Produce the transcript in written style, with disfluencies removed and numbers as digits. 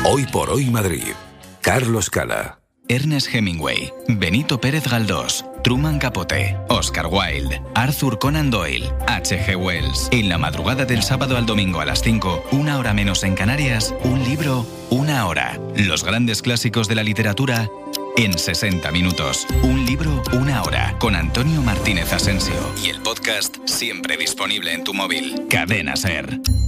Hoy por hoy Madrid. Carlos Cala. Ernest Hemingway, Benito Pérez Galdós, Truman Capote, Oscar Wilde, Arthur Conan Doyle, H.G. Wells. En la madrugada del sábado al domingo a las 5, una hora menos en Canarias, un libro, una hora. Los grandes clásicos de la literatura en 60 minutos. Un libro, una hora. Con Antonio Martínez Asensio. Y el podcast siempre disponible en tu móvil. Cadena SER.